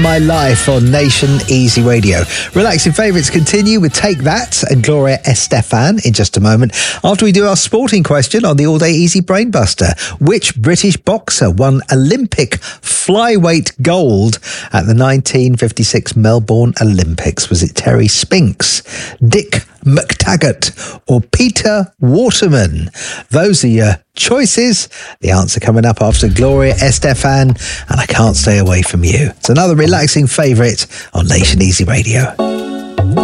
My Life on Nation Easy Radio. Relaxing favourites continue with Take That and Gloria Estefan in just a moment, after we do our sporting question on the All Day Easy Brainbuster. Which British boxer won Olympic flyweight gold at the 1956 Melbourne Olympics? Was it Terry Spinks, Dick McTaggart or Peter Waterman? Those are your choices. The answer coming up after Gloria Estefan and I Can't Stay Away From You. It's another relaxing favourite on Nation Easy Radio.